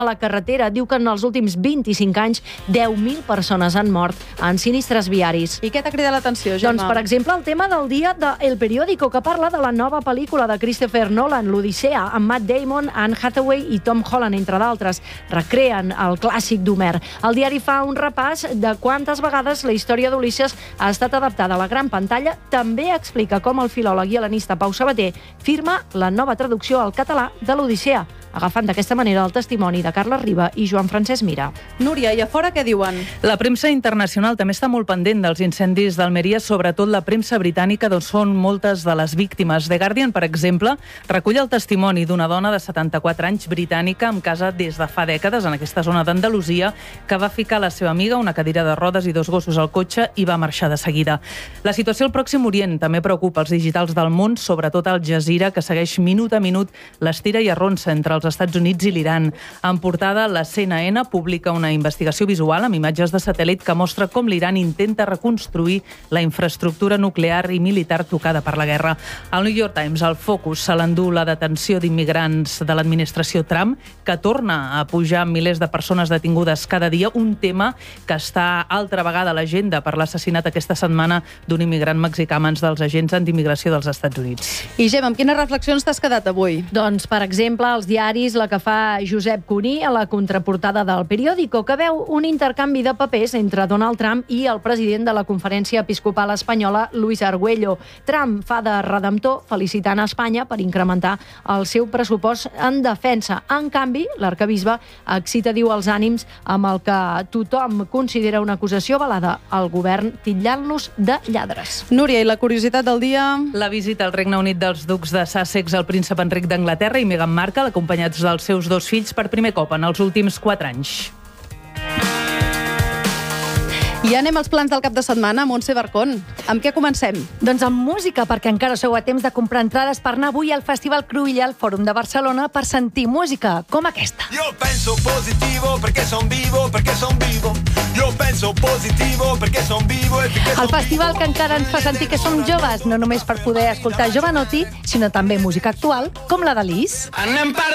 a la carretera. Diu que en els últims 25 anys 10.000 persones han mort en sinistres viaris. I què t'ha cridat l'atenció, Gemma? Doncs, per exemple, el tema del dia de El Periódico, que parla de la nova pel·lícula de Christopher Nolan, l'Odissea, amb Matt Damon, Anne Hathaway i Tom Holland, entre d'altres. Recreen el clàssic d'Homer. El diari fa un repàs de quantes vegades la història d'Ulisses ha estat adaptada a la gran pantalla. També explica com el filòleg i helenista Pau Sabater firma la nova traducció al català de l'Odissea, agafant d'aquesta manera el testimoni de Carles Riba i Joan Francesc Mira. Núria, i a fora què diuen? La premsa internacional també està molt pendent dels incendis d'Almeria, sobretot la premsa britànica, d'on són moltes de les víctimes. The Guardian, per exemple, recull el testimoni d'una dona de 74 anys britànica amb casa des de fa dècades en aquesta zona d'Andalusia, que va ficar la seva amiga, una cadira de rodes i 2 gossos al cotxe i va marxar de seguida. La situació al Pròxim Orient també preocupa els digitals del món, sobretot Al Jazeera, que segueix minut a minut l'estira i arronsa entre els Estats Units i l'Iran. En portada, la CNN publica una investigació visual amb imatges de satèl·lit que mostra com l'Iran intenta reconstruir la infraestructura nuclear i militar tocada per la guerra. Al New York Times, el focus se l'endú la detenció d'immigrants de l'administració Trump, que torna a pujar milers de persones detingudes cada dia, un tema que està altra vegada a l'agenda per l'assassinat aquesta setmana d'un immigrant mexicà a mans dels agents d'immigració dels Estats Units. I Gemma, amb quines reflexions t'has quedat avui? Doncs, per exemple, els diaris, la que fa Josep Cuní a la contraportada del Periódico, que veu un intercanvi de papers entre Donald Trump i el president de la Conferència Episcopal Espanyola, Luis Argüello. Trump fa de redemptor, felicitant a Espanya per incrementar el seu pressupost en defensa. En canvi, l'arquebisbe excita, diu, els ànims amb el que tothom considera una acusació avalada al govern, titllant-los de lladres. Núria, i la curiositat del dia? La visita al Regne Unit dels ducs de Sussex, el príncep Enric d'Anglaterra i Meghan Markle, acompanyats dels seus 2 fills per primer cop en els últims 4 anys. I anem als plans del cap de setmana, Montse Barcón. Amb què comencem? Doncs amb música, perquè encara sou a temps de comprar entrades per anar avui al Festival Cruïlla al Fòrum de Barcelona per sentir música com aquesta. Yo penso positivo perché son vivo, perché son vivo. Yo penso positivo perché son vivo e perché son El festival que encara ens fa sentir que som joves, no només per poder escoltar Jovanotti, sinó també música actual, com la de Lis. vivo.